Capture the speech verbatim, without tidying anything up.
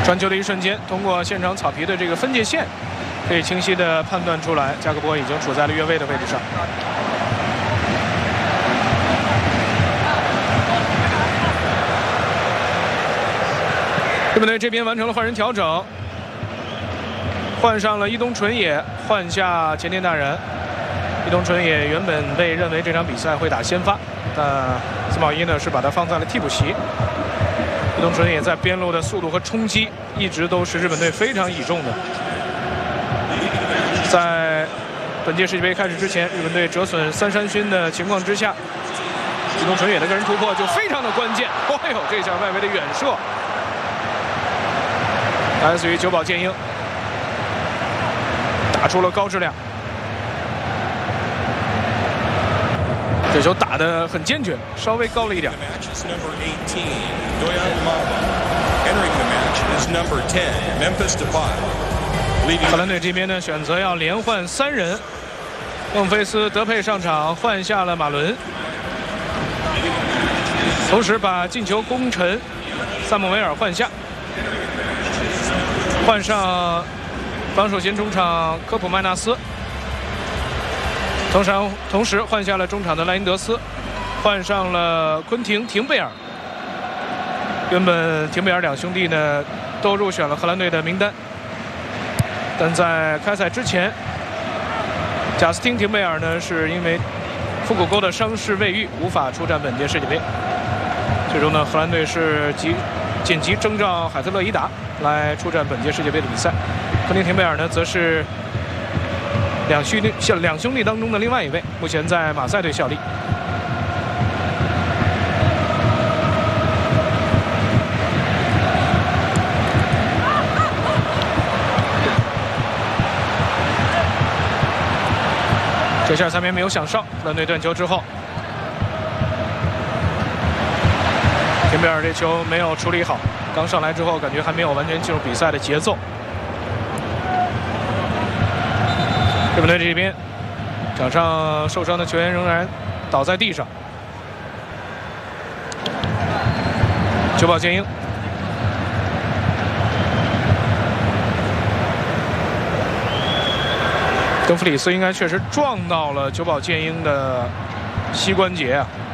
传球的一瞬间，通过现场草皮的这个分界线，可以清晰地判断出来，加克波已经处在了越位的位置上。日本队这边完成了换人调整，换上了伊东纯也，换下前田大然。伊东纯也原本被认为这场比赛会打先发，但斯茂一呢是把他放在了替补席。伊东纯也在边路的速度和冲击一直都是日本队非常倚重的。在本届世界杯开始之前，日本队折损三山勋的情况之下，伊东纯也的个人突破就非常的关键。哎呦，这下外围的远射来自于久保建英，打出了高质量。这球打得很坚决，稍微高了一点。荷兰队这边呢，选择要连换三人，孟菲斯、德佩上场，换下了马伦，同时把进球功臣萨姆维尔换下，换上防守型中场科普麦纳斯。同时，同时换下了中场的莱因德斯，换上了昆廷·廷贝尔。原本廷贝尔两兄弟呢都入选了荷兰队的名单，但在开赛之前，贾斯汀·廷贝尔呢是因为腹股沟的伤势未愈，无法出战本届世界杯。最终呢，荷兰队是急紧急征召海特勒伊达来出战本届世界杯的比赛。昆廷·廷贝尔呢，则是两兄弟两兄弟当中的另外一位，目前在马赛队效力。这下三边没有响哨，荷兰队断球之后，廷贝尔这球没有处理好，刚上来之后感觉还没有完全进入比赛的节奏。日本队这边场上受伤的球员仍然倒在地上，久保建英。邓弗里斯应该确实撞到了久保建英的膝关节啊。